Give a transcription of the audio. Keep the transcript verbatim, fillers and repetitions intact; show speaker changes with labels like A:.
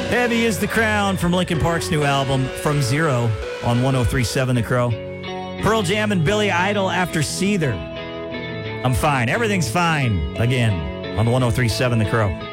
A: Heavy is the Crown from Linkin Park's new album, From Zero, on one oh three point seven The Crow. Pearl Jam and Billy Idol after Seether. I'm fine. Everything's fine. Again, on one oh three point seven The Crow.